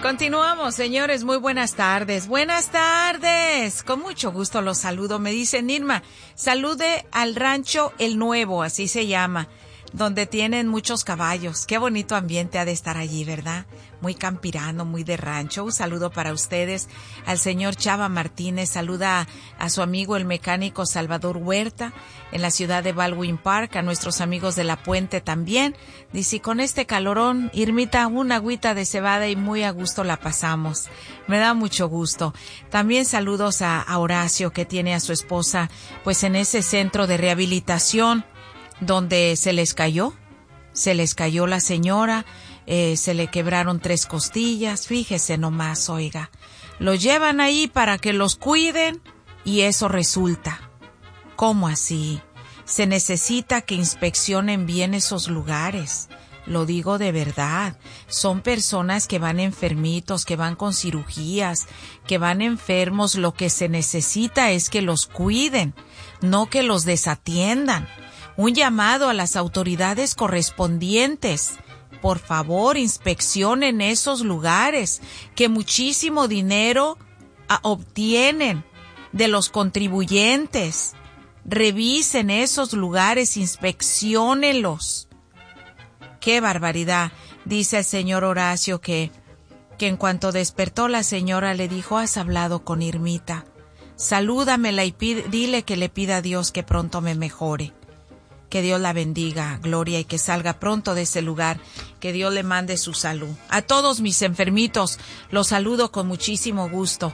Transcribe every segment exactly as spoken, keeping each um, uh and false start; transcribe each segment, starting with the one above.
Continuamos, señores, muy buenas tardes. Buenas tardes. Con mucho gusto los saludo. Me dice Irma, salude al rancho El Nuevo, así se llama, donde tienen muchos caballos. Qué bonito ambiente ha de estar allí, ¿verdad? Muy campirano, muy de rancho. Un saludo para ustedes. Al señor Chava Martínez, saluda a, a su amigo el mecánico Salvador Huerta en la ciudad de Baldwin Park, a nuestros amigos de La Puente también. Dice, con este calorón, Irmita, una agüita de cebada y muy a gusto la pasamos. Me da mucho gusto. También saludos a, a Horacio, que tiene a su esposa pues en ese centro de rehabilitación donde se les cayó, se les cayó la señora, eh, se le quebraron tres costillas, fíjese nomás, oiga, los llevan ahí para que los cuiden y eso resulta. ¿Cómo así? Se necesita que inspeccionen bien esos lugares. Lo digo de verdad, son personas que van enfermitos, que van con cirugías, que van enfermos, lo que se necesita es que los cuiden, no que los desatiendan. Un llamado a las autoridades correspondientes. Por favor, inspeccionen esos lugares que muchísimo dinero a, obtienen de los contribuyentes. Revisen esos lugares, inspecciónenlos. ¡Qué barbaridad! Dice el señor Horacio que, que en cuanto despertó la señora le dijo, has hablado con Irmita. Salúdamela y pide, dile que le pida a Dios que pronto me mejore. Que Dios la bendiga, Gloria, y que salga pronto de ese lugar, que Dios le mande su salud. A todos mis enfermitos, los saludo con muchísimo gusto.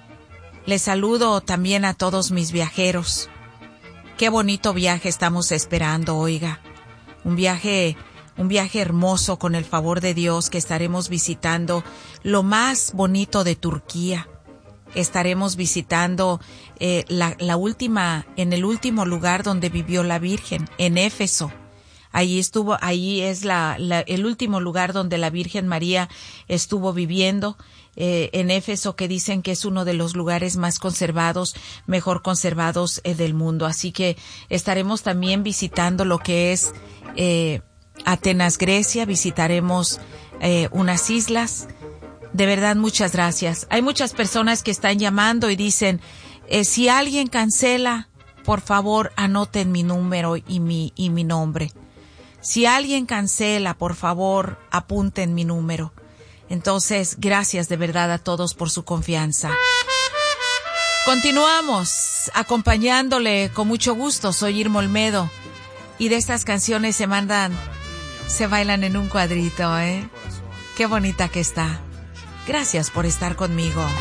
Les saludo también a todos mis viajeros. Qué bonito viaje estamos esperando, oiga. Un viaje, un viaje hermoso con el favor de Dios, que estaremos visitando lo más bonito de Turquía. Estaremos visitando eh, la, la última, en el último lugar donde vivió la Virgen, en Éfeso. Ahí estuvo, ahí es la, la, el último lugar donde la Virgen María estuvo viviendo, eh, en Éfeso, que dicen que es uno de los lugares más conservados, mejor conservados eh, del mundo. Así que estaremos también visitando lo que es eh, Atenas, Grecia. Visitaremos eh, unas islas. De verdad, muchas gracias. Hay muchas personas que están llamando y dicen, eh, si alguien cancela, por favor, anoten mi número y mi, y mi nombre. Si alguien cancela, por favor, apunten mi número. Entonces, gracias de verdad a todos por su confianza. Continuamos acompañándole con mucho gusto. Soy Irma Olmedo y de estas canciones se mandan, se bailan en un cuadrito, ¿eh? Qué bonita que está. Gracias por estar conmigo.